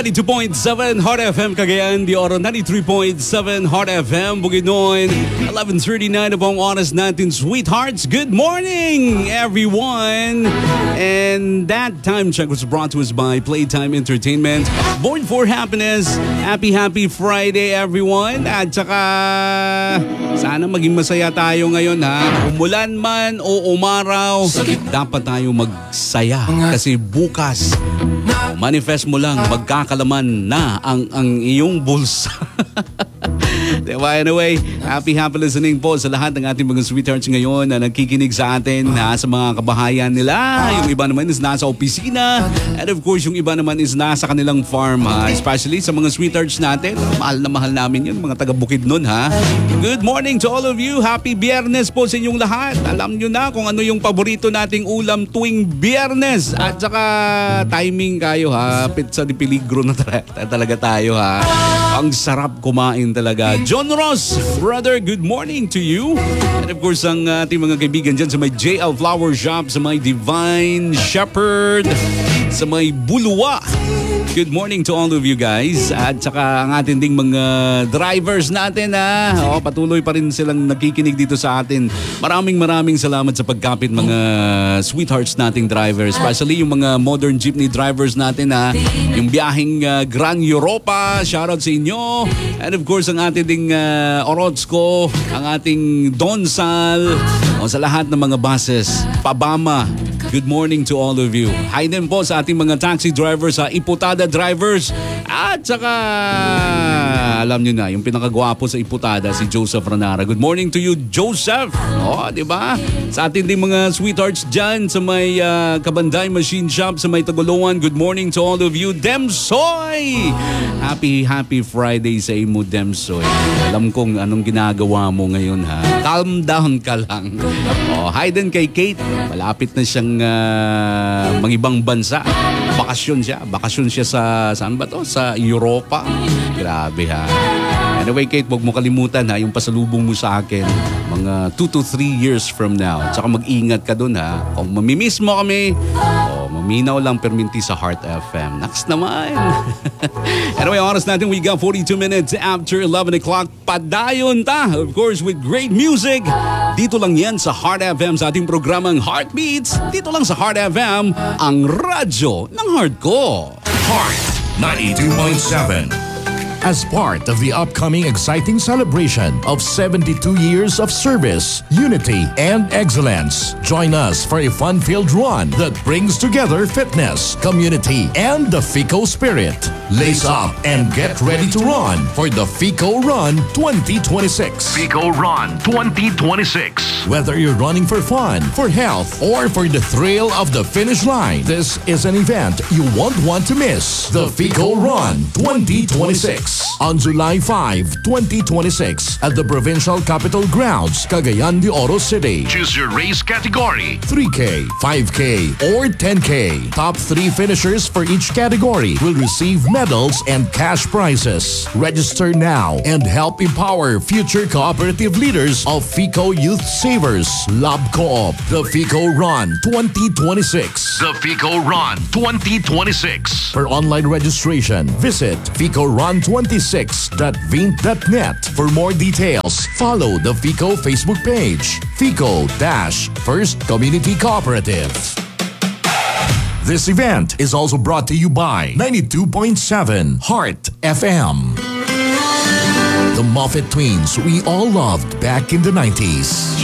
92.7 Hot FM Cagayan, di Oro 93.7 Hot FM Bukidnon. 11:39 na po ang oras natin, sweethearts. Good morning, everyone. And that time check was brought to us by Playtime Entertainment. Born for Happiness. Happy Friday, everyone. At saka sana maging masaya tayo ngayon, ha. Umulan man o umaraw, dapat tayo magsaya kasi bukas manifest mo lang, magkakalaman na ang iyong bulsa. Diba? Anyway, happy listening po sa lahat ng ating mga sweethearts ngayon na nagkikinig sa atin, sa mga kabahayan nila. Yung iba naman is nasa opisina. And of course, yung iba naman is nasa kanilang farm. Especially sa mga sweethearts natin. Mahal na mahal namin yun, mga taga Bukidnon, ha. Good morning to all of you. Happy Biyernes po sa inyong lahat. Alam nyo na kung ano yung paborito nating ulam tuwing Biyernes. At saka timing kayo, ha. Pizza de peligro na talaga tayo, ha. Ang sarap kumain talaga. John Ross, brother, good morning to you. And of course, ang ating mga kaibigan dyan sa may JL Flower Shop, sa may Divine Shepherd, sa may Bulwa. Good morning to all of you guys. At saka ang ating ding mga drivers natin, ha. Patuloy pa rin silang nakikinig dito sa atin. Maraming salamat sa pagkapit, mga sweethearts nating drivers. Especially yung mga modern jeepney drivers natin, ha. Yung biyaheng Gran Europa, shoutout sa inyo. And of course, ang ating ding Orozco, ang ating Donsal, sa lahat ng mga buses, Pabama. Good morning to all of you. Hi din po sa ating mga taxi drivers, sa Iputada drivers. At saka, alam nyo na, yung pinakagwapo sa Iputada, si Joseph Ranara. Good morning to you, Joseph. Di ba? Sa ating din mga sweethearts dyan sa may Kabanday Machine Shop, sa may Tagoloan. Good morning to all of you, Demsoy. Happy Friday sa imo, Demsoy. Alam kong anong ginagawa mo ngayon, ha. Calm down ka lang. Hi din kay Kate. Malapit na siyang mangibang bansa. Bakasyon siya sa, saan ba to? Sa Europa. Grabe, ha. Anyway, Kate, huwag mo kalimutan, ha, yung pasalubong mo sa akin mga 2 to 3 years from now. Tsaka mag-ingat ka dun, ha. Kung mamimiss mo kami, maminaw lang perminti sa Heart FM. Next naman. Anyway, oras natin, we got 42 minutes after 11 o'clock. Padayon ta, of course, with great music. Dito lang yan sa Heart FM sa ating programang Heartbeats. Dito lang sa Heart FM, ang radyo ng heart ko. Heart 92.7. As part of the upcoming exciting celebration of 72 years of service, unity, and excellence, join us for a fun-filled run that brings together fitness, community, and the FICO spirit. Lace up and get ready to run for the FICO Run 2026. FICO Run 2026. Whether you're running for fun, for health, or for the thrill of the finish line, this is an event you won't want to miss. The FICO Run 2026. On July 5, 2026 at the Provincial Capitol Grounds, Cagayan de Oro City. Choose your race category. 3K, 5K, or 10K. Top 3 finishers for each category will receive medals and cash prizes. Register now and help empower future cooperative leaders of FICO Youth Savers, Lab Co-op. The FICO Run 2026. The FICO Run 2026. For online registration, visit FICO-Run26.vint.net. For more details, follow the FICO Facebook page, FICO-First Community Cooperative. This event is also brought to you by 92.7 Heart FM. The Moffat Twins we all loved back in the 90s.